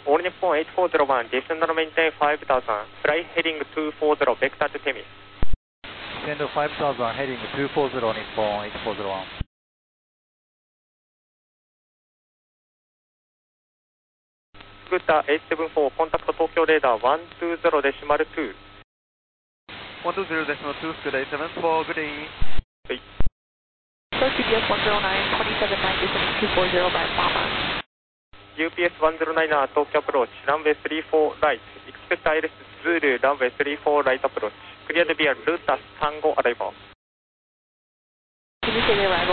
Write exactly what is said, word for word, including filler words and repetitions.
All Nippon eight four zero one, descend and maintain five thousand, fly heading two four zero, vector to Temis. Descend five thousand, heading two four zero, Nippon eight four zero one. Scooter eight seven four, contact Tokyo radar one two zero decimal two. one two zero decimal two, Scooter eight seven four, good day. Hey. First U P S one zero nine, twenty-seven nine, descending two four zero by Mama. U P S one zero nine, Tokyo approach, runway three four right. Expect I L S Zulu, runway three four right approach. Cleared via Ruta Tango arrival. Can you say the arrival?